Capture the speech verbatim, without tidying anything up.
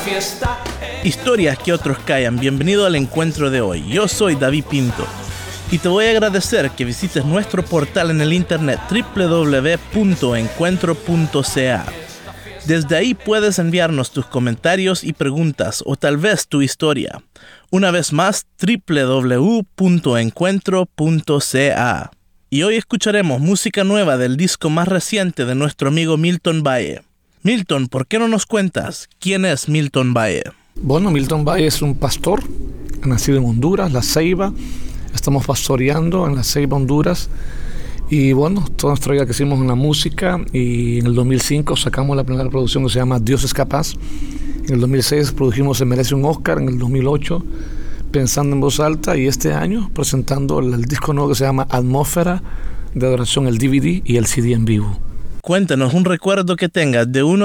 Historias que otros callan. Bienvenido al encuentro de hoy. Yo soy David Pinto y te voy a agradecer que visites nuestro portal en el internet doble u doble u doble u punto encuentro punto c a. Desde ahí puedes enviarnos tus comentarios y preguntas o tal vez tu historia. Una vez más, doble u doble u doble u punto encuentro punto c a. Y hoy escucharemos música nueva del disco más reciente de nuestro amigo Milton Valle. Milton, ¿por qué no nos cuentas quién es Milton Valle? Bueno, Milton Valle es un pastor, nacido en Honduras, La Ceiba. Estamos pastoreando en La Ceiba, Honduras. Y bueno, toda nuestra vida que hicimos en la música, y en el dos mil cinco sacamos la primera producción que se llama Dios es Capaz. En el dos mil seis produjimos Se Merece un Oscar, en el dos mil ocho Pensando en Voz Alta, y este año presentando el, el disco nuevo que se llama Atmósfera de Adoración, el D V D y el C D en vivo. Cuéntanos un recuerdo que tengas de uno